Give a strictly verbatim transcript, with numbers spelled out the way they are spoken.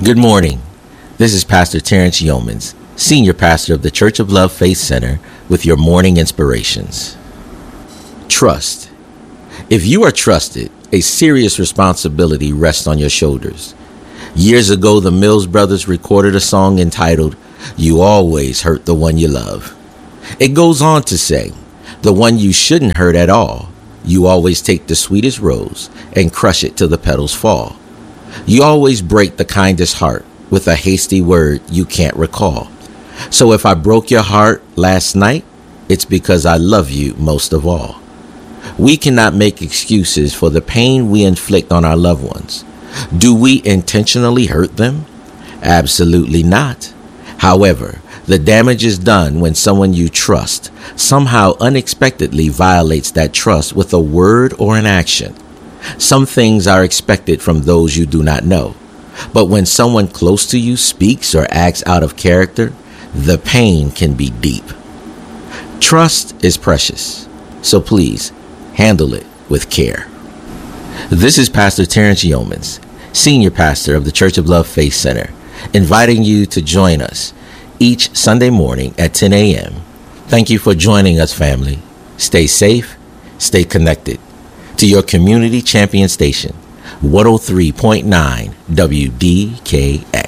Good morning. This is Pastor Terrence Yeomans, Senior Pastor of the Church of Love Faith Center, with your morning inspirations. Trust. If you are trusted, a serious responsibility rests on your shoulders. Years ago, the Mills Brothers recorded a song entitled, "You Always Hurt the One You Love." It goes on to say, "The one you shouldn't hurt at all, you always take the sweetest rose and crush it till the petals fall. You always break the kindest heart with a hasty word you can't recall. So if I broke your heart last night, it's because I love you most of all." We cannot make excuses for the pain we inflict on our loved ones. Do we intentionally hurt them? Absolutely not. However, the damage is done when someone you trust somehow unexpectedly violates that trust with a word or an action. Some things are expected from those you do not know. But when someone close to you speaks or acts out of character, the pain can be deep. Trust is precious, so please handle it with care. This is Pastor Terrence Yeomans, Senior Pastor of the Church of Love Faith Center, inviting you to join us each Sunday morning at ten a.m. Thank you for joining us, family. Stay safe, stay connected to your community champion station, one oh three point nine W D K S.